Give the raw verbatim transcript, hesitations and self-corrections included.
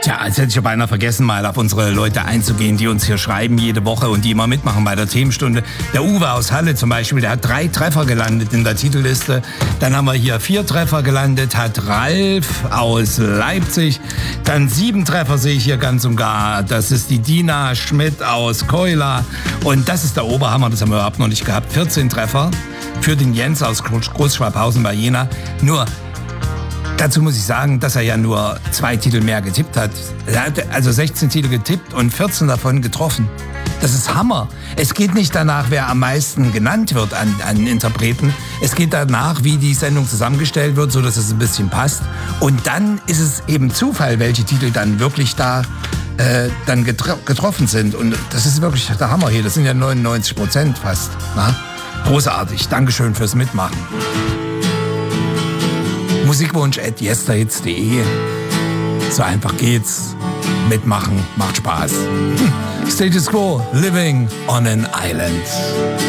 Tja, als hätte ich ja beinahe vergessen, mal auf unsere Leute einzugehen, die uns hier schreiben jede Woche und die immer mitmachen bei der Themenstunde. Der Uwe aus Halle zum Beispiel, der hat drei Treffer gelandet in der Titelliste. Dann haben wir hier vier Treffer gelandet, hat Ralf aus Leipzig. Dann sieben Treffer sehe ich hier ganz und gar. Das ist die Dina Schmidt aus Keula. Und das ist der Oberhammer, das haben wir überhaupt noch nicht gehabt. vierzehn Treffer für den Jens aus Großschwabhausen bei Jena. Nur dazu muss ich sagen, dass er ja nur zwei Titel mehr getippt hat. Er hat also sechzehn Titel getippt und vierzehn davon getroffen. Das ist Hammer. Es geht nicht danach, wer am meisten genannt wird an, an Interpreten. Es geht danach, wie die Sendung zusammengestellt wird, so dass es ein bisschen passt. Und dann ist es eben Zufall, welche Titel dann wirklich da äh, dann getro- getroffen sind. Und das ist wirklich der Hammer hier. Das sind ja neunundneunzig Prozent fast. Na? Großartig. Dankeschön fürs Mitmachen. Musikwunsch at yesterhits punkt de. So einfach geht's. Mitmachen macht Spaß. Hm. Status Quo, Living on an Island.